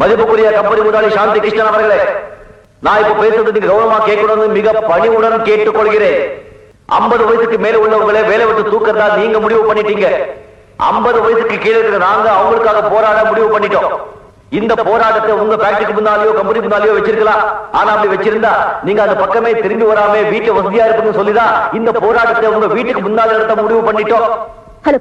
மதிப்புக்குரிய கம்பெனி முதலாளி சாந்தி கிருஷ்ணன் அவர்களே, நான் இப்ப பேசுறது நீங்க கௌரவமா கேட்கணும்னு மிக பணிவுடன் கேட்டுக்கொள்கிறேன். 50 வயசுக்கு மேல உள்ளவங்களே வேலை விட்டு தூக்கறதா நீங்க முடிவு பண்ணிட்டீங்க. 50 வயசுக்கு கீழே இருக்கிற நாங்க அவங்களுக்காக போராட முடிவு பண்ணிட்டோம். இந்த போராட்டத்தை உங்க ஃபேக்டரிக்கு முன்னாலேயோ கம்பெனி முன்னாலேயோ வச்சிருக்கலாம். ஆனா அப்படி வச்சிருந்தா நீங்க அந்த பக்கமே திரும்பி வராம வீட்டு வசதியா இருக்குன்னு சொல்லிதான் இந்த போராட்டத்தை உங்க வீட்டுக்கு முன்னால நடத்த முடிவு பண்ணிட்டோம்.